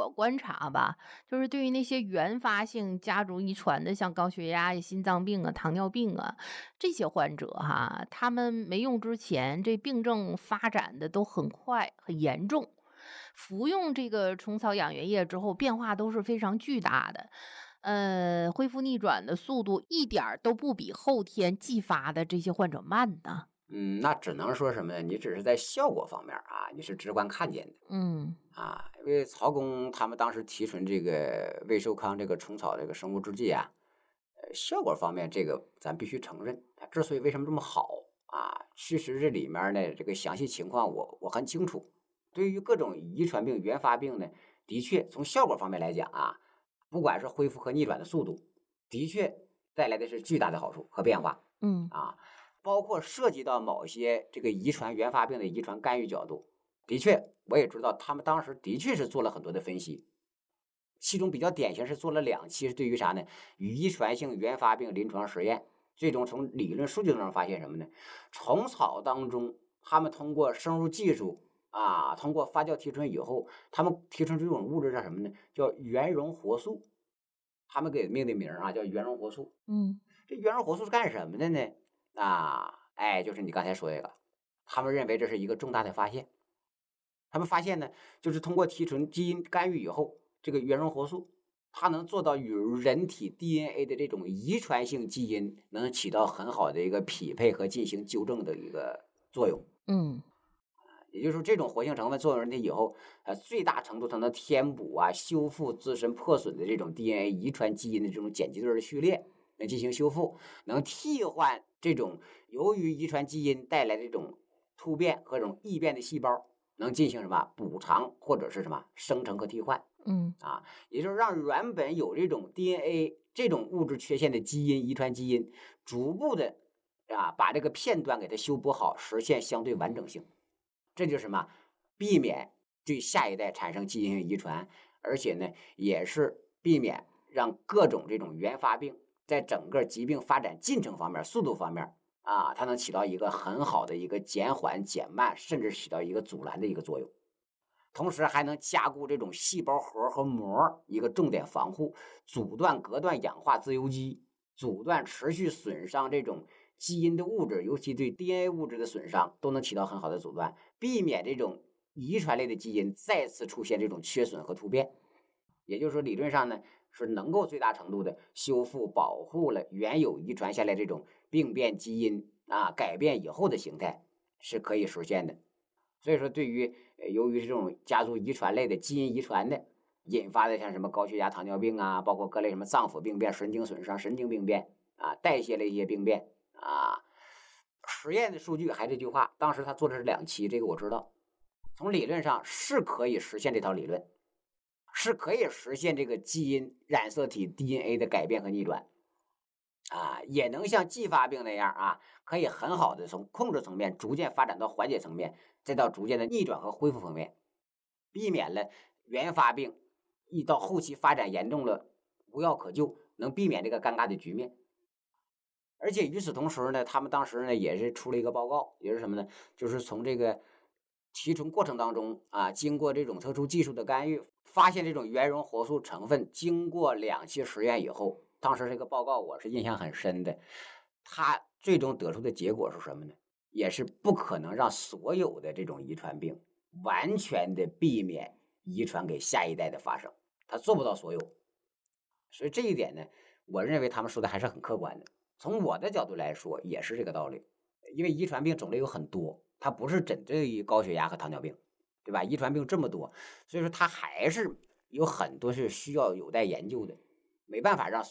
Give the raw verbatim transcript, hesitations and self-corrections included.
我观察吧，就是对于那些原发性家族遗传的，像高血压呀、心脏病啊、糖尿病啊这些患者哈，他们没用之前，这病症发展的都很快、很严重。服用这个虫草养元液之后，变化都是非常巨大的，呃，恢复逆转的速度一点儿都不比后天继发的这些患者慢呢。 嗯，那只能说什么呢？你只是在效果方面儿啊，你是直观看见的嗯啊。因为曹公他们当时提纯这个魏寿康这个虫草这个生物制剂啊，呃，效果方面这个咱必须承认，它之所以为什么这么好啊，其实这里面儿呢这个详细情况我我很清楚。对于各种遗传病、原发病呢，的确从效果方面来讲啊，不管是恢复和逆转的速度，的确带来的是巨大的好处和变化嗯啊。包括涉及到某些这个遗传原发病的遗传干预角度，的确我也知道他们当时的确是做了很多的分析，其中比较典型是做了两期是对于啥呢？遗传性原发病临床实验，最终从理论数据中发现什么呢？虫草当中，他们通过生物技术啊，通过发酵提纯以后，他们提纯出这种物质叫什么呢？叫原溶活素，他们给命的名儿啊叫原溶活素。 嗯这原溶活素是干什么的呢？啊，哎，就是你刚才说这个，他们认为这是一个重大的发现。他们发现呢，就是通过提纯基因干预以后，这个原溶活素它能做到与人体 D N A 的这种遗传性基因能起到很好的一个匹配和进行纠正的一个作用。 嗯也就是说，这种活性成分作用人体以后，呃，最大程度它能填补啊、修复自身破损的这种 D N A 遗传基因的这种碱基对的序列，能进行修复，能替换这种由于遗传基因带来的这种突变和这种异变的细胞，能进行什么补偿或者是什么生成和替换嗯啊，也就是让原本有这种 D N A 这种物质缺陷的基因遗传基因，逐步的啊把这个片段给它修补好，实现相对完整性。这就是什么？避免对下一代产生基因性遗传，而且呢，也是避免让各种这种原发病在整个疾病发展进程方面、速度方面啊，它能起到一个很好的一个减缓、减慢，甚至起到一个阻拦的一个作用。同时还能加固这种细胞核和膜一个重点防护，阻断隔断氧化自由基，阻断持续损伤这种基因的物质，尤其对 D N A 物质的损伤，都能起到很好的阻断，避免这种遗传类的基因再次出现这种缺损和突变。也就是说，理论上呢，是能够最大程度的修复、保护了原有遗传下来这种病变基因啊，改变以后的形态是可以实现的。所以说，对于呃由于这种家族遗传类的基因遗传的引发的，像什么高血压、糖尿病啊，包括各类什么脏腑病变、神经损伤、神经病变啊、代谢类一些病变啊，实验的数据还这句话，当时他做的是两期，这个我知道，从理论上是可以实现这套理论，是可以实现这个基因染色体 D N A 的改变和逆转。啊，也能像继发病那样啊，可以很好的从控制层面逐渐发展到缓解层面，再到逐渐的逆转和恢复层面，避免了原发病一到后期发展严重了无药可救，能避免这个尴尬的局面。而且与此同时呢，他们当时呢也是出了一个报告，也是什么呢？就是从这个提纯过程当中啊，经过这种特殊技术的干预，发现这种原溶活素成分，经过两期实验以后，当时这个报告我是印象很深的。他最终得出的结果是什么呢？也是不可能让所有的这种遗传病完全的避免遗传给下一代的发生，他做不到所有。所以这一点呢，我认为他们说的还是很客观的。从我的角度来说，也是这个道理。因为遗传病种类有很多，它不是针对于高血压和糖尿病，对吧？遗传病这么多，所以说它还是有很多是需要有待研究的，没办法让